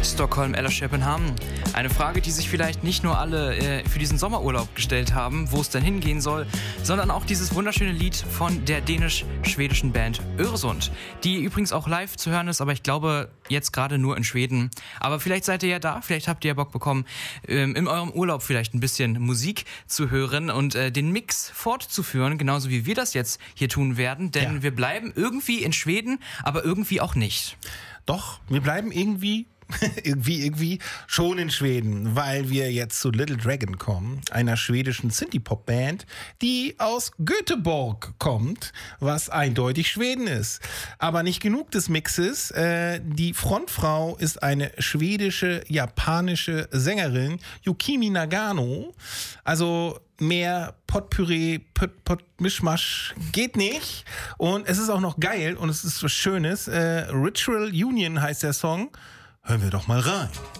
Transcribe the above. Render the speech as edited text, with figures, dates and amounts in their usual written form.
Stockholm, Ella Scheppenham. Eine Frage, die sich vielleicht nicht nur alle für diesen Sommerurlaub gestellt haben, wo es denn hingehen soll, sondern auch dieses wunderschöne Lied von der dänisch-schwedischen Band Öresund, die übrigens auch live zu hören ist, aber ich glaube jetzt gerade nur in Schweden. Aber vielleicht seid ihr ja da, vielleicht habt ihr ja Bock bekommen, in eurem Urlaub vielleicht ein bisschen Musik zu hören und den Mix fortzuführen, genauso wie wir das jetzt hier tun werden, denn wir bleiben irgendwie in Schweden, aber irgendwie auch nicht. Doch, wir bleiben irgendwie schon in Schweden, weil wir jetzt zu Little Dragon kommen, einer schwedischen Synthie-Pop-Band, die aus Göteborg kommt, was eindeutig Schweden ist. Aber nicht genug des Mixes. Die Frontfrau ist eine schwedische-japanische Sängerin, Yukimi Nagano. Also mehr Potpüree, Mischmasch geht nicht. Und es ist auch noch geil und es ist was Schönes. Ritual Union heißt der Song. Hören wir doch mal rein.